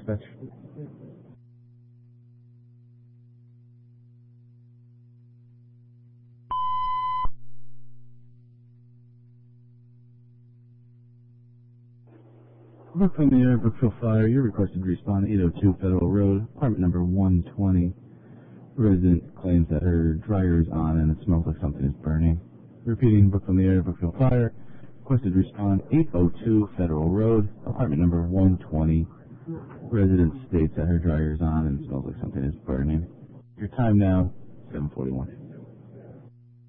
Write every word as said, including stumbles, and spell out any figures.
dispatch. Brooklyn, New York, Brookfield Fire. You're requested to respond eight oh two Federal Road, apartment number one twenty. Resident claims that her dryer is on and it smells like something is burning. Repeating, Brooklyn, New York, Brookfield Fire. Requested to respond eight oh two Federal Road, apartment number one twenty. Resident states that her dryer is on and it smells like something is burning. Your time now, seven forty-one.